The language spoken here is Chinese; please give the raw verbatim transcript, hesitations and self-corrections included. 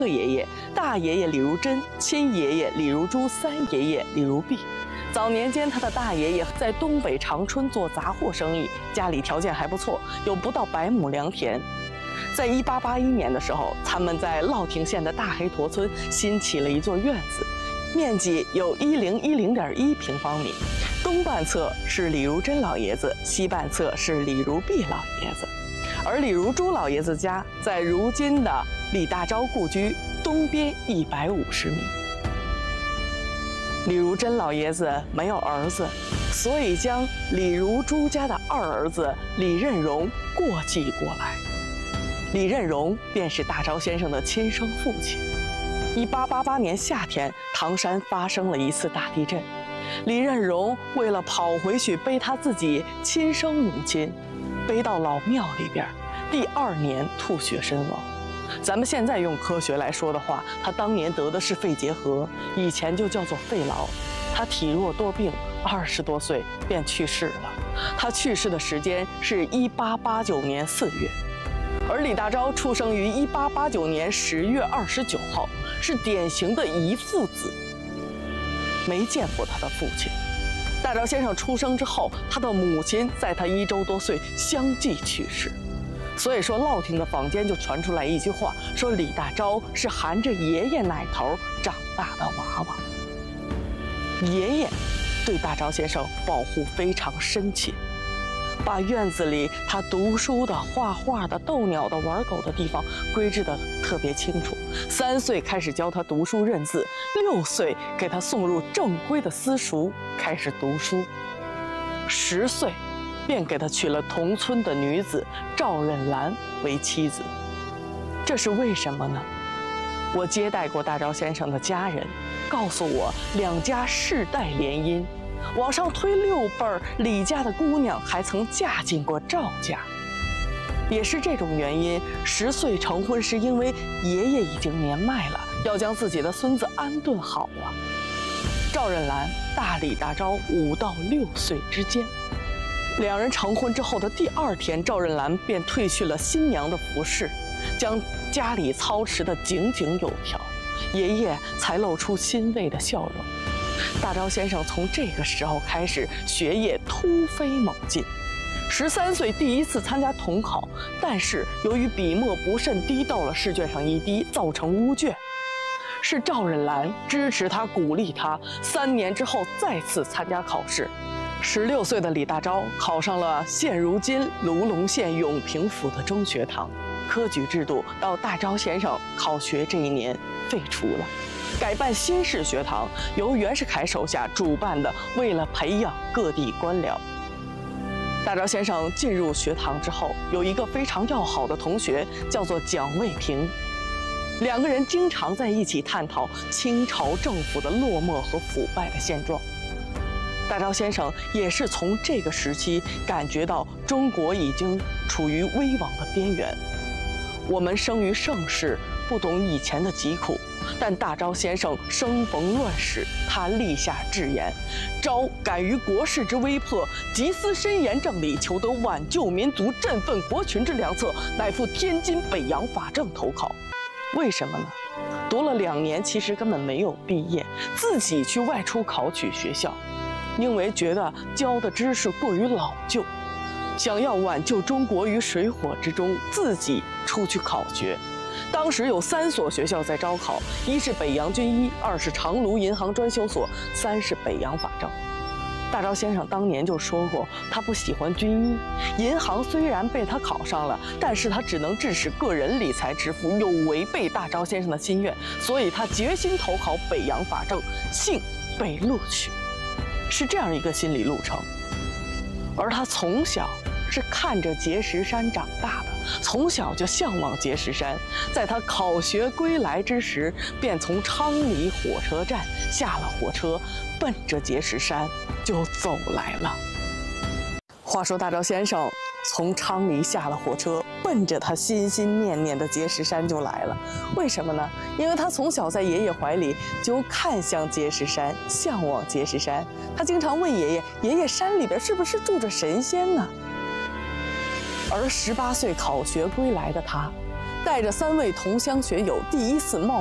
个爷爷：大爷爷李如珍、亲爷爷李如珠、三爷爷李如弼。早年间，他的大爷爷在东北长春做杂货生意，家里条件还不错，有不到百亩良田。在一八八一年的时候，他们在乐亭县的大黑坨村新起了一座院子，面积有一零一零点一平方米。东半侧是李如珍老爷子，西半侧是李如弼老爷子。而李如珠老爷子家在如今的李大钊故居东边一百五十米。李如珍老爷子没有儿子，所以将李如珠家的二儿子李任荣过继过来。李任荣便是大钊先生的亲生父亲。一八八八年夏天，唐山发生了一次大地震，李任荣为了跑回去背他自己亲生母亲，背到老庙里边，第二年吐血身亡。咱们现在用科学来说的话，他当年得的是肺结核，以前就叫做肺痨。他体弱多病，二十多岁便去世了。他去世的时间是一八八九年四月，而李大钊出生于一八八九年十月二十九号，是典型的遗腹子，没见过他的父亲。大钊先生出生之后，他的母亲在他一周多岁相继去世。所以说，乐亭的坊间就传出来一句话，说李大钊是含着爷爷奶头长大的娃娃。爷爷对大钊先生保护非常深切，把院子里他读书的、画画的、逗鸟的、玩狗的地方规制得特别清楚。三岁开始教他读书认字，六岁给他送入正规的私塾开始读书，十岁便给他娶了同村的女子赵任兰为妻子。这是为什么呢？我接待过大钊先生的家人，告诉我两家世代联姻，往上推六辈儿，李家的姑娘还曾嫁进过赵家。也是这种原因，十岁成婚是因为爷爷已经年迈了，要将自己的孙子安顿好啊。赵任兰大李大钊五到六岁之间。两人成婚之后的第二天，赵任兰便褪去了新娘的服饰，将家里操持得井井有条，爷爷才露出欣慰的笑容。大钊先生从这个时候开始学业突飞猛进，十三岁第一次参加统考，但是由于笔墨不慎滴到了试卷上一滴，造成乌卷。是赵任兰支持他、鼓励他，三年之后再次参加考试。十六岁的李大钊考上了现如今卢龙县永平府的中学堂，科举制度到大钊先生考学这一年废除了，改办新式学堂，由袁世凯手下主办的，为了培养各地官僚。大钊先生进入学堂之后，有一个非常要好的同学，叫做蒋渭平，两个人经常在一起探讨清朝政府的落寞和腐败的现状。大钊先生也是从这个时期感觉到中国已经处于危亡的边缘。我们生于盛世，不懂以前的疾苦，但大钊先生生逢乱世，他立下志言：钊敢于国事之危迫，急思深严正理，求得挽救民族、振奋国群之良策，乃赴天津北洋法政投考。为什么呢？读了两年，其实根本没有毕业，自己去外出考取学校。因为觉得教的知识过于老旧，想要挽救中国于水火之中，自己出去考学。当时有三所学校在招考，一是北洋军医，二是长芦银行专修所，三是北洋法政。大钊先生当年就说过，他不喜欢军医，银行虽然被他考上了，但是他只能致使个人理财致富，有违背大钊先生的心愿，所以他决心投考北洋法政，幸被录取。是这样一个心理路程。而他从小是看着碣石山长大的，从小就向往碣石山。在他考学归来之时，便从昌黎火车站下了火车，奔着碣石山就走来了。话说大钊先生从昌黎下了火车，奔着他心心念念的碣石山就来了。为什么呢？因为他从小在爷爷怀里就看向碣石山，向往碣石山。他经常问爷爷：“爷爷，山里边是不是住着神仙呢？”而十八岁考学归来的他， 带着三位同乡学友第一次冒